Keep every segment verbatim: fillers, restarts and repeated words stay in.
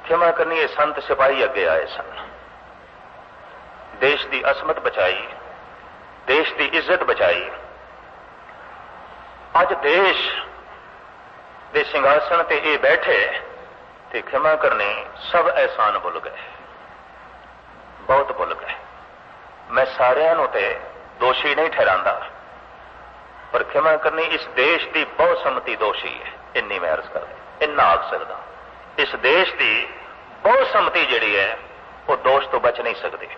ਖਿਮਾ ਕਰਨੀ, ਇਹ ਸੰਤ ਸਿਪਾਹੀ ਅੱਗੇ ਆਏ ਸਨ, ਦੇਸ਼ ਦੀ ਅਸਮਤ ਬਚਾਈ, ਦੇਸ਼ ਦੀ ਇੱਜ਼ਤ ਬਚਾਈ। ਅੱਜ ਦੇਸ਼ ਦੇ ਸਿੰਘਾਸਣ ਤੇ ਇਹ ਬੈਠੇ ਤੇ ਖਿਮਾ ਕਰਨੀ ਸਭ ਅਹਿਸਾਨ ਭੁੱਲ ਗਏ, ਬਹੁਤ ਭੁੱਲ ਗਏ। ਮੈਂ ਸਾਰਿਆਂ ਨੂੰ ਤੇ ਦੋਸ਼ੀ ਨਹੀਂ ਠਹਿਰਾਂਦਾ, ਪਰ ਖਿਮਾ ਕਰਨੀ ਇਸ ਦੇਸ਼ ਦੀ ਬਹੁਤ ਸੰਮਤੀ ਦੋਸ਼ੀ ਹੈ। ਇੰਨੀ ਮੈਂ ਅਰਜ਼ ਕਰਦਾ, ਇੰਨਾ ਆਖ ਸਕਦਾ, ਇਸ ਦੇਸ਼ ਦੀ ਬਹੁਤ ਸੰਮਤੀ ਜਿਹੜੀ ਹੈ ਉਹ ਦੋਸ਼ ਤੋਂ ਬਚ ਨਹੀਂ ਸਕਦੀ,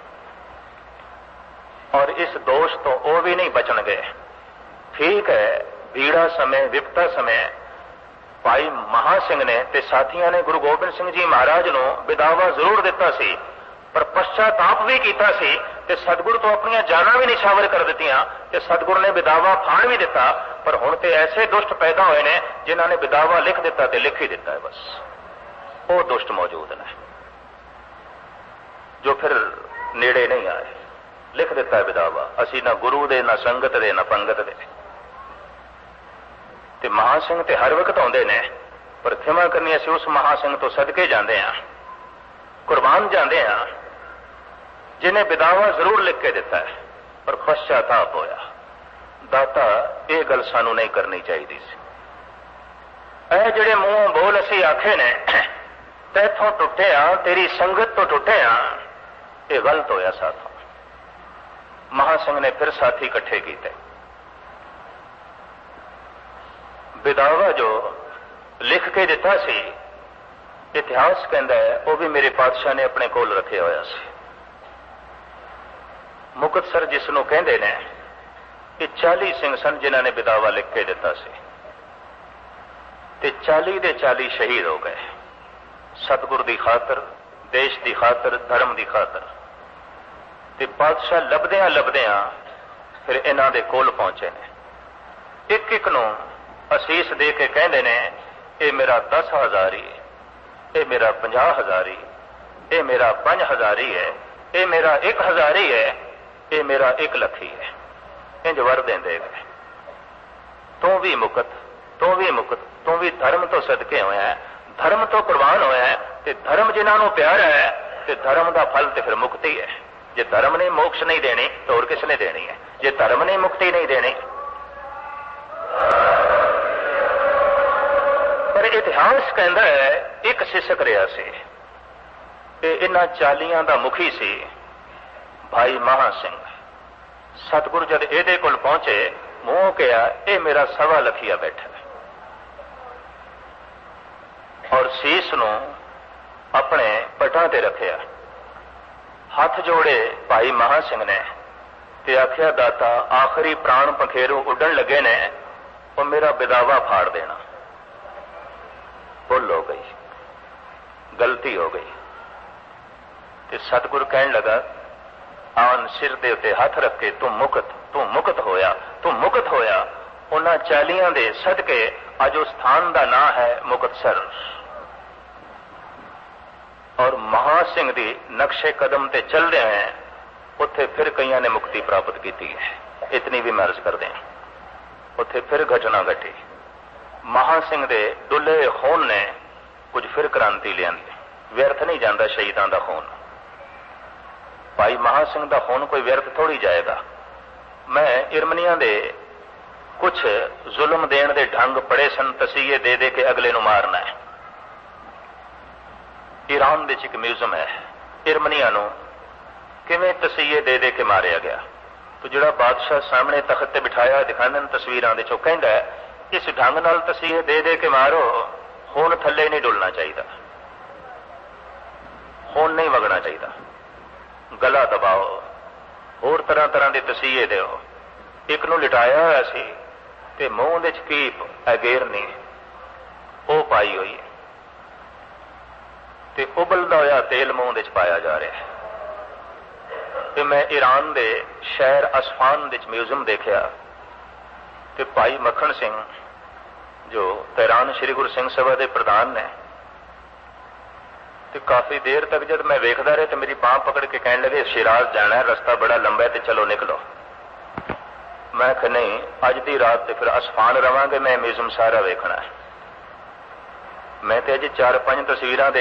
ਔਰ ਇਸ ਦੋਸ਼ ਤੋਂ ਉਹ ਵੀ ਨਹੀਂ ਬਚਣਗੇ। ਠੀਕ ਹੈ, ਭੀੜਾ ਸਮੇਂ, ਵਿਪਤਾ ਸਮੇਂ ਭਾਈ ਮਹਾ ਸਿੰਘ ਨੇ ਤੇ ਸਾਥੀਆਂ ਨੇ ਗੁਰੂ ਗੋਬਿੰਦ ਸਿੰਘ ਜੀ ਮਹਾਰਾਜ ਨੂੰ ਵਿਦਾਵਾ ਜ਼ਰੂਰ ਦਿੱਤਾ ਸੀ, ਪਰ ਪਛਤਾਪ ਵੀ ਕੀਤਾ ਸੀ ਤੇ ਸਤਿਗੁਰੂ ਤੋਂ ਆਪਣੀਆਂ ਜਾਨਾਂ ਵੀ ਨਿਛਾਵਰ ਕਰ ਦਿੱਤੀਆਂ ਤੇ ਸਤਿਗੁਰੂ ਨੇ ਵਿਦਾਵਾ ਫਾੜ ਵੀ ਦਿੱਤਾ। ਪਰ ਹੁਣ ਤੇ ਐਸੇ ਦੁਸ਼ਟ ਪੈਦਾ ਹੋਏ ਨੇ ਜਿਨ੍ਹਾਂ ਨੇ ਵਿਦਾਵਾ ਲਿਖ ਦਿੱਤਾ ਤੇ ਲਿਖ ਹੀ ਦਿੱਤਾ ਹੈ, ਬਸ ਉਹ ਦੁਸ਼ਟ ਮੌਜੂਦ ਨੇ ਜੋ ਫਿਰ ਨੇੜੇ ਨਹੀਂ ਆਏ। ਲਿਖ ਦਿੱਤਾ ਹੈ ਵਿਦਾਵਾ, ਅਸੀਂ ਨਾ ਗੁਰੂ ਦੇ, ਨਾ ਸੰਗਤ ਦੇ, ਨਾ ਪੰਗਤ ਦੇ। ਤੇ ਮਹਾ ਸਿੰਘ ਤੇ ਹਰ ਵਕਤ ਆਉਂਦੇ ਨੇ, ਪਰ ਖਿਮਾ ਕਰਨੀ ਅਸੀਂ ਉਸ ਮਹਾ ਸਿੰਘ ਤੋਂ ਸਦਕੇ ਜਾਂਦੇ ਹਾਂ, ਕੁਰਬਾਨ ਜਾਂਦੇ ਹਾਂ, ਜਿਹਨੇ ਵਿਦਾਵਾ ਜ਼ਰੂਰ ਲਿਖ ਕੇ ਦਿੱਤਾ ਹੈ ਪਰ ਪਛਤਾਪ ਹੋਇਆ। ਦਾਤਾ, ਇਹ ਗੱਲ ਸਾਨੂੰ ਨਹੀਂ ਕਰਨੀ ਚਾਹੀਦੀ ਸੀ। ਇਹ ਜਿਹੜੇ ਮੂੰਹੋਂ ਬੋਲ ਅਸੀਂ ਆਖੇ ਨੇ, ਤੈਥੋਂ ਟੁੱਟੇ ਆ, ਤੇਰੀ ਸੰਗਤ ਤੋਂ ਟੁੱਟੇ ਆ, ਇਹ ਗਲਤ ਹੋਇਆ ਸਾਥੋਂ। ਮਹਾ ਸਿੰਘ ਨੇ ਫਿਰ ਸਾਥੀ ਇਕੱਠੇ ਕੀਤੇ। ਵਿਦਾਵਾ ਜੋ ਲਿਖ ਕੇ ਦਿੱਤਾ ਸੀ, ਇਤਿਹਾਸ ਕਹਿੰਦਾ ਹੈ ਉਹ ਵੀ ਮੇਰੇ ਪਾਤਸ਼ਾਹ ਨੇ ਆਪਣੇ ਕੋਲ ਰੱਖਿਆ ਹੋਇਆ ਸੀ। ਮੁਕਤਸਰ ਜਿਸ ਨੂੰ ਕਹਿੰਦੇ ਨੇ, ਇਹ ਚਾਲੀ ਸਿੰਘ ਸਨ ਜਿਨ੍ਹਾਂ ਨੇ ਵਿਦਾਵਾ ਲਿਖ ਕੇ ਦਿੱਤਾ ਸੀ ਤੇ ਚਾਲੀ ਦੇ ਚਾਲੀ ਸ਼ਹੀਦ ਹੋ ਗਏ ਸਤਿਗੁਰ ਦੀ ਖਾਤਰ, ਦੇਸ਼ ਦੀ ਖਾਤਰ, ਧਰਮ ਦੀ ਖਾਤਰ। ਤੇ ਪਾਤਸ਼ਾਹ ਲੱਭਦਿਆਂ ਲੱਭਦਿਆਂ ਫਿਰ ਇਹਨਾਂ ਦੇ ਕੋਲ ਪਹੁੰਚੇ ਨੇ। ਇੱਕ ਇੱਕ ਨੂੰ ਅਸੀਸ ਦੇ ਕੇ ਕਹਿੰਦੇ ਨੇ, ਇਹ ਮੇਰਾ ਦਸ ਹਜ਼ਾਰੀ, ਇਹ ਮੇਰਾ ਪੰਜਾਹ ਹਜ਼ਾਰੀ, ਇਹ ਮੇਰਾ ਪੰਜ ਹਜ਼ਾਰੀ ਹੈ, ਇਹ ਮੇਰਾ ਇੱਕ ਹਜ਼ਾਰੀ ਹੈ, ਇਹ ਮੇਰਾ ਇੱਕ ਲੱਖੀ ਹੈ। ਇੰਜ ਵਰ ਦਿੰਦੇ ਗਏ। ਤੂੰ ਵੀ ਮੁਕਤ, ਤੂੰ ਵੀ ਮੁਕਤ, ਤੂੰ ਵੀ ਧਰਮ ਤੋਂ ਸਦਕੇ ਹੋਇਆ ਹੈ, ਧਰਮ ਤੋਂ ਕੁਰਬਾਨ ਹੋਇਆ ਹੈ, ਤੇ ਧਰਮ ਜਿਨ੍ਹਾਂ ਨੂੰ ਪਿਆਰਾ ਹੈ ਤੇ ਧਰਮ ਦਾ ਫਲ ਤੇ ਫਿਰ ਮੁਕਤੀ ਹੈ। ਜੇ ਧਰਮ ਨੇ ਮੋਕਸ਼ ਨਹੀਂ ਦੇਣੀ ਤਾਂ ਹੋਰ ਕਿਸ ਨੇ ਦੇਣੀ ਹੈ? ਜੇ ਧਰਮ ਨੇ ਮੁਕਤੀ ਨਹੀਂ ਦੇਣੀ। ਪਰ ਇਤਿਹਾਸ ਕਹਿੰਦਾ ਹੈ ਇੱਕ ਸਿਸਕ ਰਿਹਾ ਸੀ, ਤੇ ਇਹਨਾਂ ਚਾਲੀਆਂ ਦਾ ਮੁਖੀ ਸੀ ਭਾਈ ਮਹਾ ਸਿੰਘ। ਸਤਿਗੁਰ ਜਦ ਇਹਦੇ ਕੋਲ ਪਹੁੰਚੇ, ਮੂੰਹੋਂ ਕਿਹਾ, ਇਹ ਮੇਰਾ ਸਵਾ ਲਖੀਆ ਬੈਠਾ ਹੈ, ਔਰ ਸੀਸ ਨੂੰ ਆਪਣੇ ਪਟਾਂ ਤੇ ਰੱਖਿਆ। ਹੱਥ ਜੋੜੇ ਭਾਈ ਮਹਾ ਸਿੰਘ ਨੇ ਤੇ ਆਖਿਆ, ਦਾਤਾ, ਆਖਰੀ ਪ੍ਰਾਣ ਪਖੇਰੂ ਉੱਡਣ ਲੱਗੇ ਨੇ, ਉਹ ਮੇਰਾ ਵਿਦਾਵਾ ਫਾੜ ਦੇਣਾ। ਭੁੱਲ ਹੋ ਗਈ, ਗਲਤੀ ਹੋ ਗਈ। ਤੇ ਸਤਿਗੁਰ ਕਹਿਣ ਲੱਗਾ, ਆਨ ਸਿਰ ਦੇ ਉੱਤੇ ਹੱਥ ਰੱਖ ਕੇ, ਤੂੰ ਮੁਕਤ, ਤੂੰ ਮੁਕਤ ਹੋਇਆ, ਤੂੰ ਮੁਕਤ ਹੋਇਆ। ਉਹਨਾਂ ਚਾਲੀਆਂ ਦੇ ਸਦਕੇ ਅੱਜ ਉਸ ਸਥਾਨ ਦਾ ਨਾਂ ਹੈ ਮੁਕਤਸਰ। ਔਰ ਮਹਾ ਸਿੰਘ ਦੀ ਨਕਸ਼ੇ ਕਦਮ ਤੇ ਚੱਲਦੇ ਹੋਏ ਉੱਥੇ ਫਿਰ ਕਈਆਂ ਨੇ ਮੁਕਤੀ ਪ੍ਰਾਪਤ ਕੀਤੀ ਹੈ। ਇਤਨੀ ਵੀ ਮੈਂ ਅਰਜ਼ ਕਰਦੇ ਹਾਂ, ਉੱਥੇ ਫਿਰ ਘਟਨਾ ਘਟੀ। ਮਹਾ ਸਿੰਘ ਦੇ ਡੁੱਲੇ ਖੂਨ ਨੇ ਕੁਝ ਫਿਰ ਕ੍ਰਾਂਤੀ ਲਿਆਂਦੀ। ਵਿਅਰਥ ਨਹੀਂ ਜਾਂਦਾ ਸ਼ਹੀਦਾਂ ਦਾ ਖੂਨ। ਭਾਈ ਮਹਾ ਸਿੰਘ ਦਾ ਖੂਨ ਕੋਈ ਵਿਅਰਥ ਥੋੜੀ ਜਾਏਗਾ। ਮੈਂ ਇਰਮਨੀਆਂ ਦੇ ਕੁਝ ਜ਼ੁਲਮ ਦੇਣ ਦੇ ਢੰਗ ਪੜੇ ਸਨ, ਤਸੀਹੇ ਦੇ ਦੇ ਕੇ ਅਗਲੇ ਨੂੰ ਮਾਰਨਾ ਹੈ। ਈਰਾਨ ਵਿੱਚ ਇੱਕ ਮਿਊਜ਼ੀਅਮ ਹੈ, ਇਰਮਨੀਆਂ ਨੂੰ ਕਿਵੇਂ ਤਸੀਹੇ ਦੇ ਦੇ ਕੇ ਮਾਰਿਆ ਗਿਆ। ਤੋ ਜਿਹੜਾ ਬਾਦਸ਼ਾਹ ਸਾਹਮਣੇ ਤਖਤ ਤੇ ਬਿਠਾਇਆ ਦਿਖਾਉਂਦੇ ਤਸਵੀਰਾਂ ਦੇ ਚੋਂ, ਕਹਿੰਦਾ ਇਸ ਢੰਗ ਨਾਲ ਤਸੀਹੇ ਦੇ ਦੇ ਕੇ ਮਾਰੋ, ਖੂਨ ਥੱਲੇ ਨਹੀਂ ਡੁੱਲਣਾ ਚਾਹੀਦਾ, ਖੂਨ ਨਹੀਂ ਵਗਣਾ ਚਾਹੀਦਾ, ਗਲਾ ਦਬਾਓ, ਹੋਰ ਤਰ੍ਹਾਂ ਤਰ੍ਹਾਂ ਦੇ ਤਸੀਹੇ ਦਿਓ। ਇੱਕ ਨੂੰ ਲਿਟਾਇਆ ਹੋਇਆ ਸੀ ਤੇ ਮੂੰਹ ਦੇ ਚ ਕੀਪ ਅਗੇਰਨੀ ਉਹ ਪਾਈ ਹੋਈ ਹੈ ਤੇ ਉਬਲਦਾ ਹੋਇਆ ਤੇਲ ਮੂੰਹ ਦੇ ਚ ਪਾਇਆ ਜਾ ਰਿਹਾ ਹੈ। ਤੇ ਮੈਂ ਈਰਾਨ ਦੇ ਸ਼ਹਿਰ ਅਸਫਾਨ ਵਿੱਚ ਮਿਊਜ਼ੀਅਮ ਦੇਖਿਆ ਤੇ ਭਾਈ ਮੱਖਣ ਸਿੰਘ ਜੋ ਤਹਿਰਾਨ ਸ਼੍ਰੀ ਗੁਰੂ ਸਿੰਘ ਸਭਾ ਦੇ ਪ੍ਰਧਾਨ ਨੇ, ਤੇ ਕਾਫੀ ਦੇਰ ਤੱਕ ਜਦ ਮੈਂ ਵੇਖਦਾ ਰਿਹਾ ਤੇ ਮੇਰੀ ਬਾਂਹ ਪਕੜ ਕੇ ਕਹਿਣ ਲੱਗੇ, ਸ਼ਿਰਾਜ਼ ਜਾਣਾ ਹੈ, ਰਸਤਾ ਬੜਾ ਲੰਬਾ ਹੈ ਤੇ ਚਲੋ ਨਿਕਲੋ। ਮੈਂ ਕਿਹਾ ਨਹੀਂ, ਅੱਜ ਦੀ ਰਾਤ ਤੇ ਫਿਰ ਅਸਫਾਨ ਰਵਾਂਗੇ, ਮੈਂ ਮਿਊਜ਼ੀਅਮ ਸਾਰਾ ਵੇਖਣਾ ਹੈ। ਮੈਂ ਤੇ ਅਜੇ ਚਾਰ ਪੰਜ ਤਸਵੀਰਾਂ